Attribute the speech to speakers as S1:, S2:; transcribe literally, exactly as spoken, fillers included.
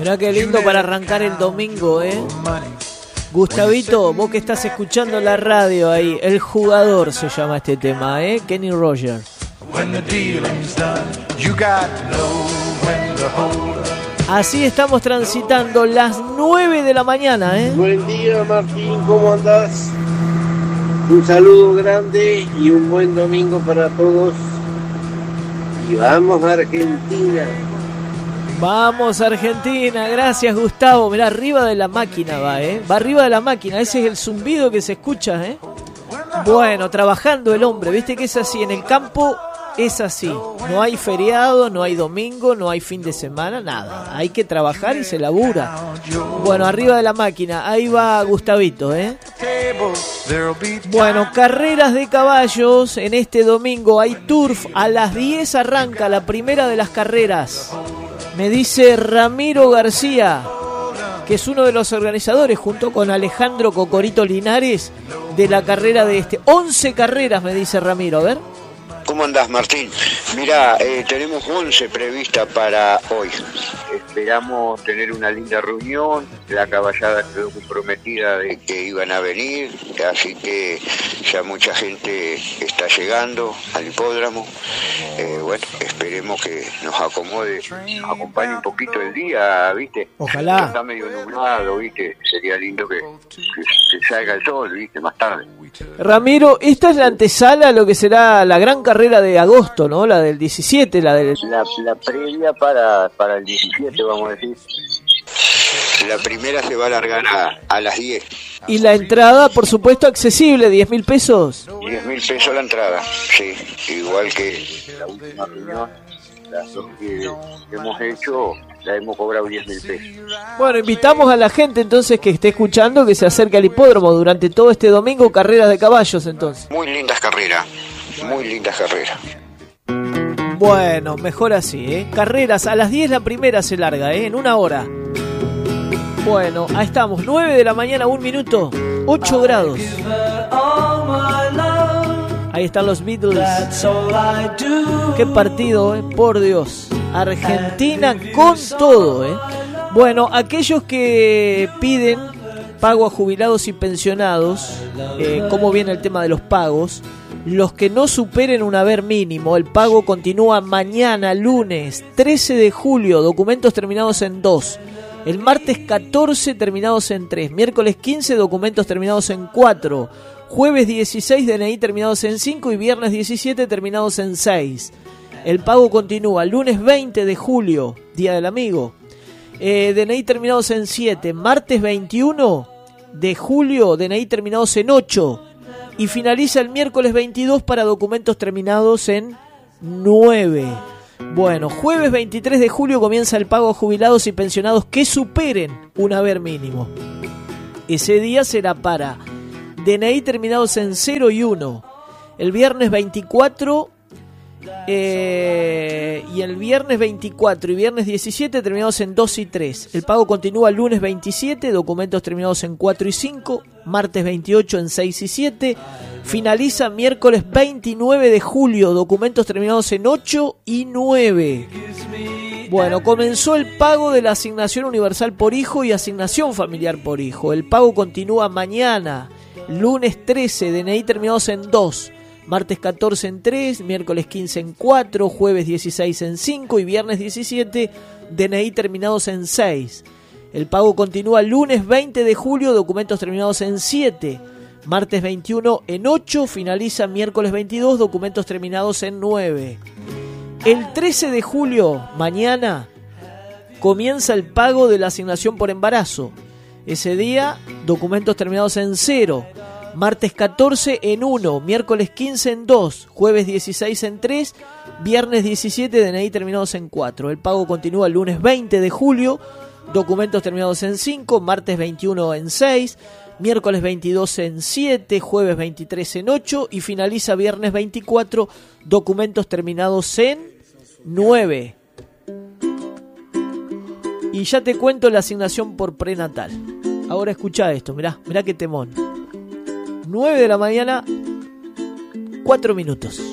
S1: Mirá qué lindo para arrancar el domingo, ¿eh? Gustavito, vos que estás escuchando la radio ahí, El Jugador se llama este tema, ¿eh? Kenny Rogers. Así estamos transitando las nueve de la mañana, ¿eh?
S2: Buen día, Martín, ¿cómo andás? Un saludo grande y un buen domingo para todos. Y vamos a Argentina.
S1: Vamos Argentina, gracias Gustavo. Mirá, arriba de la máquina va, ¿eh? Va arriba de la máquina, ese es el zumbido que se escucha, ¿eh? Bueno, trabajando el hombre, viste que es así, en el campo es así. No hay feriado, no hay domingo, no hay fin de semana, nada. Hay que trabajar y se labura. Bueno, arriba de la máquina, ahí va Gustavito, ¿eh? Bueno, carreras de caballos en este domingo. Hay turf, a las diez arranca la primera de las carreras. Me dice Ramiro García, que es uno de los organizadores, junto con Alejandro Cocorito Linares, de la carrera de este. once carreras, me dice Ramiro, a ver.
S3: ¿Cómo andás, Martín? Mirá, eh, tenemos once previstas para hoy. Esperamos tener una linda reunión. La caballada quedó comprometida de que iban a venir, así que ya mucha gente está llegando al hipódromo. Eh, bueno, esperemos que nos acomode, nos acompañe un poquito el día, ¿viste?
S1: Ojalá.
S3: Está medio nublado, ¿viste? Sería lindo que, que, que salga el sol, ¿viste? Más tarde.
S1: Ramiro, esta es la antesala a lo que será la gran carrera de agosto, ¿no? La del diecisiete, la del...
S3: La, la previa para, para el diecisiete, vamos a decir. La primera se va a alargar a, a las diez.
S1: Y la entrada, por supuesto, accesible, diez mil pesos.
S3: diez mil pesos la entrada, sí. Igual que la última reunión, las dos que hemos hecho, la hemos cobrado diez mil pesos.
S1: Bueno, invitamos a la gente entonces que esté escuchando que se acerque al hipódromo durante todo este domingo, carreras de caballos entonces.
S3: Muy lindas carreras, muy lindas carreras.
S1: Bueno, mejor así, ¿eh? Carreras, a las diez la primera se larga, ¿eh? En una hora. Bueno, ahí estamos, nueve de la mañana, un minuto, ocho grados. Ahí están los Beatles. Qué partido, ¿eh? Por Dios. Argentina con todo, ¿eh? Bueno, aquellos que piden pago a jubilados y pensionados, eh, ¿cómo viene el tema de los pagos? Los que no superen un haber mínimo, el pago continúa mañana, lunes trece de julio, documentos terminados en dos. El martes catorce, terminados en tres. Miércoles quince, documentos terminados en cuatro. Jueves dieciséis, D N I terminados en cinco. Y viernes diecisiete, terminados en seis. El pago continúa. Lunes veinte de julio, Día del Amigo. Eh, D N I terminados en siete. Martes veintiuno de julio, D N I terminados en ocho. Y finaliza el miércoles veintidós para documentos terminados en nueve. Bueno, jueves veintitrés de julio comienza el pago a jubilados y pensionados que superen un haber mínimo. Ese día será para D N I terminados en cero y uno. El viernes veinticuatro eh, y el viernes veinticuatro y viernes diecisiete terminados en dos y tres. El pago continúa el lunes veintisiete, documentos terminados en cuatro y cinco. Martes veintiocho en seis y siete. Finaliza miércoles veintinueve de julio, documentos terminados en ocho y nueve. Bueno, comenzó el pago de la asignación universal por hijo y asignación familiar por hijo. El pago continúa mañana, lunes trece, D N I terminados en dos. Martes catorce en tres, miércoles quince en cuatro, jueves dieciséis en cinco y viernes diecisiete, D N I terminados en seis. El pago continúa lunes veinte de julio, documentos terminados en siete. Martes veintiuno en ocho, finaliza miércoles veintidós, documentos terminados en nueve. El trece de julio, mañana, comienza el pago de la asignación por embarazo. Ese día, documentos terminados en cero. Martes catorce en uno, miércoles quince en dos, jueves dieciséis en tres, viernes diecisiete, D N I terminados en cuatro. El pago continúa el lunes veinte de julio, documentos terminados en cinco, martes veintiuno en seis, miércoles veintidós en siete, jueves veintitrés en ocho y finaliza viernes veinticuatro, documentos terminados en nueve. Y ya te cuento la asignación por prenatal. Ahora escuchá esto, mirá, mirá qué temón. nueve de la mañana, cuatro minutos.